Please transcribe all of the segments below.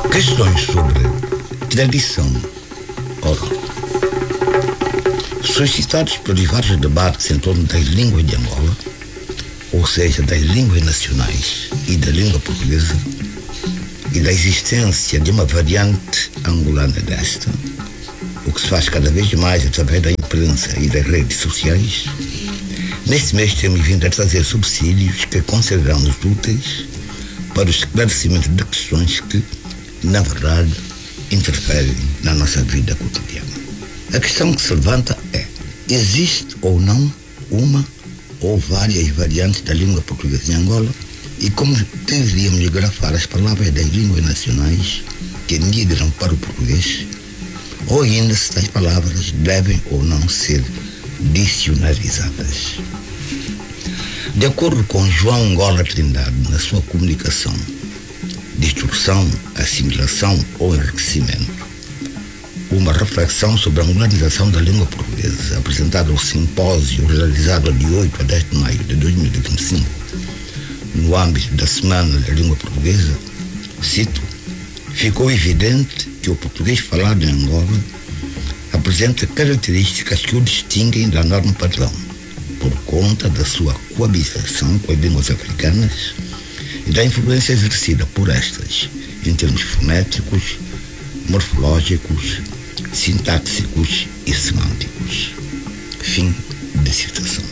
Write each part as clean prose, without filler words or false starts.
Questões sobre tradição oral, suscitados por vários debates em torno das línguas de Angola, ou seja, das línguas nacionais e da língua portuguesa, e da existência de uma variante angolana desta, o que se faz cada vez mais através da imprensa e das redes sociais. Neste mês temos vindo a trazer subsídios que consideramos úteis para o esclarecimento de questões que, na verdade, interferem na nossa vida cotidiana. A questão que se levanta é: existe ou não uma ou várias variantes da língua portuguesa em Angola, e como deveríamos grafar as palavras das línguas nacionais que migram para o português, ou ainda se tais palavras devem ou não ser dicionarizadas. De acordo com João Angola Trindade, na sua comunicação, distorção, assimilação ou enriquecimento, uma reflexão sobre a angolanização da língua portuguesa, apresentada ao simpósio realizado de 8 a 10 de maio de 2025, no âmbito da Semana da Língua Portuguesa, cito: ficou evidente que o português falado em Angola apresenta características que o distinguem da norma padrão, por conta da sua coabitação com as línguas africanas e da influência exercida por estas em termos fonéticos, morfológicos, sintáxicos e semânticos. Fim de citação.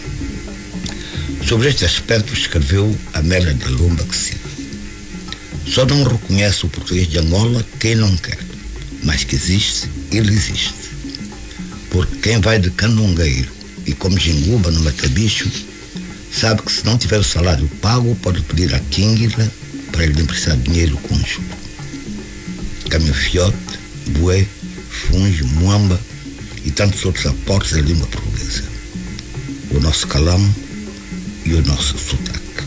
Sobre este aspecto escreveu Amélia da Lomba que cita: só não reconhece o português de Angola quem não quer, mas que existe, ele existe. Porque quem vai de canongueiro e come jinguba no matabicho sabe que se não tiver o salário pago pode pedir a Kinguila para lhe emprestar dinheiro com juro. Camafiote, bué, funge, muamba e tantos outros aportes da língua portuguesa, o nosso calão e o nosso sotaque.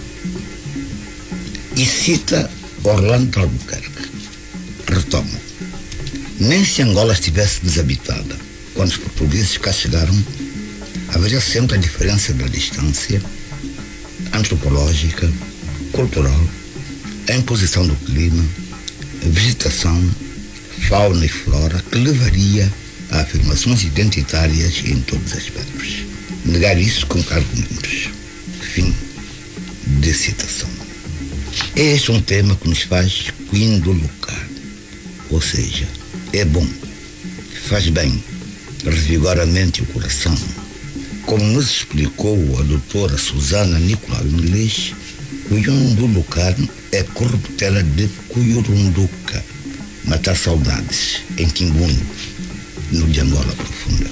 E cita Orlando Albuquerque. Retomo: nem se Angola estivesse desabitada quando os portugueses cá chegaram, haveria sempre a diferença da distância antropológica, cultural, a imposição do clima, vegetação, fauna e flora, que levaria a afirmações identitárias em todos os aspectos. Negar isso com argumentos. Fim de citação. Este é um tema que nos faz quindulucar, ou seja, é bom, faz bem, revigora a mente e o coração. Como nos explicou a doutora Susana Nicolau Inglês, Cuyundulucar é corruptela de Cuyurunduca, matar saudades, em Quimbundo, no de Angola profunda.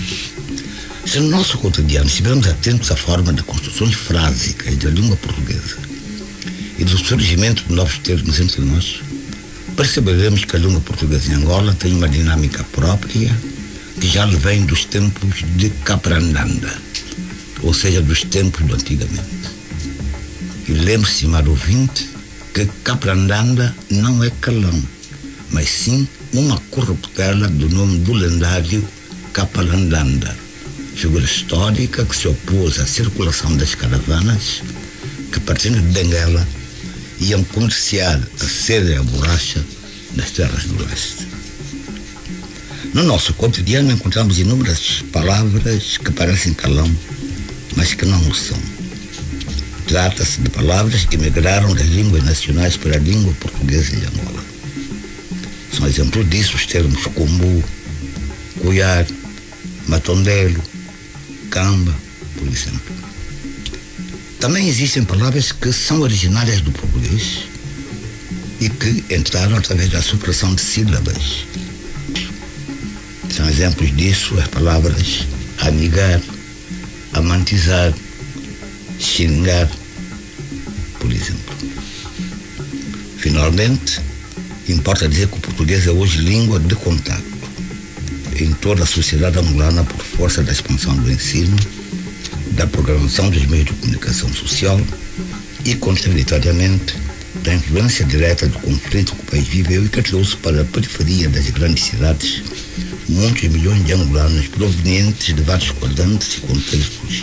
Se no nosso cotidiano estivermos atentos à forma de construções frásicas da língua portuguesa e do surgimento de novos termos entre nós, perceberemos que a língua portuguesa em Angola tem uma dinâmica própria que já vem dos tempos de Caprandanda, ou seja, dos tempos do antigamente. E lembre-se, estimado ouvinte, que Caprandanda não é calão, mas sim uma corruptela do nome do lendário Capalandanda, figura histórica que se opôs à circulação das caravanas que, partindo de Benguela, iam comerciar a seda e a borracha nas terras do leste. No nosso cotidiano encontramos inúmeras palavras que parecem calão, mas que não o são. Trata-se de palavras que migraram das línguas nacionais para a língua portuguesa de Angola. São exemplos disso os termos combu, cuiar, matondelo, camba, por exemplo. Também existem palavras que são originárias do português e que entraram através da supressão de sílabas. São exemplos disso as palavras amigar, amantizar, xingar, por exemplo. Finalmente, importa dizer que o português é hoje língua de contato em toda a sociedade angolana por força da expansão do ensino, da programação dos meios de comunicação social e, contraditoriamente, da influência direta do conflito que o país viveu e que trouxe para a periferia das grandes cidades muitos milhões de angolanos provenientes de vários quadrantes e contextos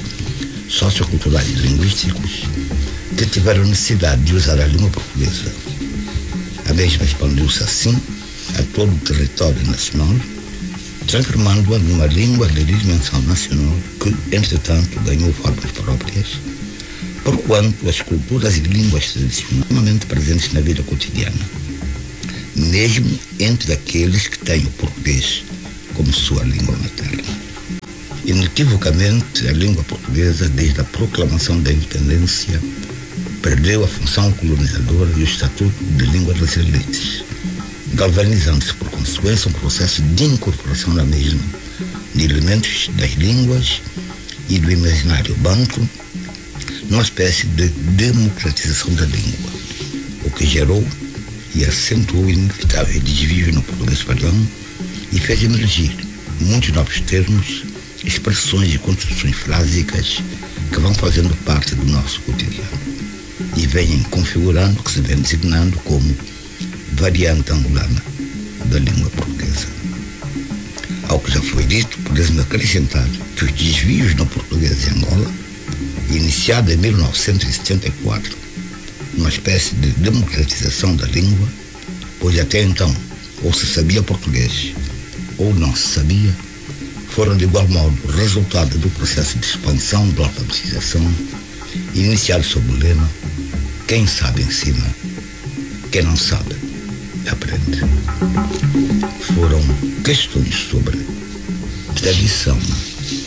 socioculturais e linguísticos que tiveram necessidade de usar a língua portuguesa A mesma expandiu-se assim a todo o território nacional, transformando-a numa língua de dimensão nacional que, entretanto, ganhou formas próprias, porquanto as culturas e línguas tradicionais são normalmente presentes na vida cotidiana, mesmo entre aqueles que têm o português como sua língua materna. Inequivocamente, a língua portuguesa, desde a proclamação da independência, perdeu a função colonizadora e o estatuto de língua das elites, galvanizando-se por consequência um processo de incorporação da mesma de elementos das línguas e do imaginário banto, numa espécie de democratização da língua, o que gerou e acentuou inevitáveis desvios no português padrão e fez emergir muitos novos termos, expressões e construções frásicas que vão fazendo parte do nosso cotidiano e vêm configurando o que se vem designando como variante angolana da língua portuguesa. Ao que já foi dito, podemos acrescentar que os desvios no português em Angola, iniciado em 1974, uma espécie de democratização da língua, pois até então ou se sabia português ou não se sabia, foram de igual modo resultado do processo de expansão da alfabetização iniciado sob o lema "Quem sabe ensina, quem não sabe aprende". Foram questões sobre tradição